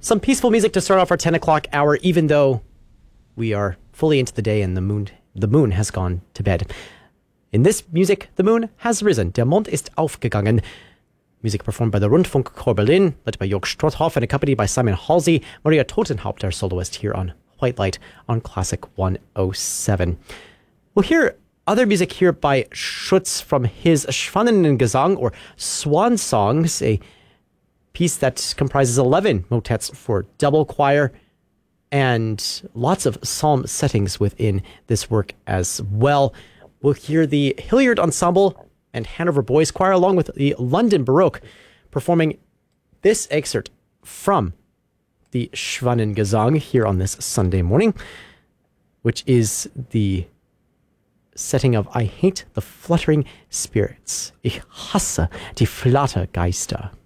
Some peaceful music to start off our 10 o'clock hour, even though we are fully into the day and the moon has gone to bed. In this music, the moon has risen. Der Mond ist aufgegangen. Music performed by the Rundfunkchor Berlin, led by Jörg Strothoff and accompanied by Simon Halsey. Maria Totenhaupt, our soloist, here on White Light on Classic 107. We'll hear other music here by Schütz from his Schwanengesang, or Swan Songs, a piece that comprises 11 motets for double choir and lots of psalm settings within this work as well. We'll hear the Hilliard Ensemble and Hanover Boys Choir, along with the London Baroque, performing this excerpt from the Schwanengesang here on this Sunday morning, which is the setting of I Hate the Fluttering Spirits. Ich hasse die Flattergeister.